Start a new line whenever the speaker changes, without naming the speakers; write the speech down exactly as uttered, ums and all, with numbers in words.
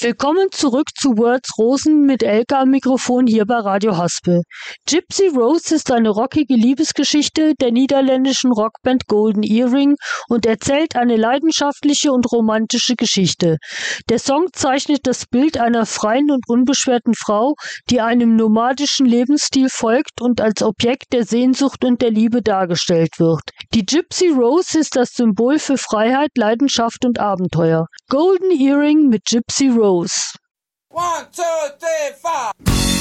Willkommen zurück zu Words Rosen mit Elke am Mikrofon hier bei Radio Haspel. Gypsy Rose ist eine rockige Liebesgeschichte der niederländischen Rockband Golden Earring und erzählt eine leidenschaftliche und romantische Geschichte. Der Song zeichnet das Bild einer freien und unbeschwerten Frau, die einem nomadischen Lebensstil folgt und als Objekt der Sehnsucht und der Liebe dargestellt wird. Die Gypsy Rose ist das Symbol für Freiheit, Leidenschaft und Abenteuer. Golden Earring mit Gypsy Rose.
One, two, three, four.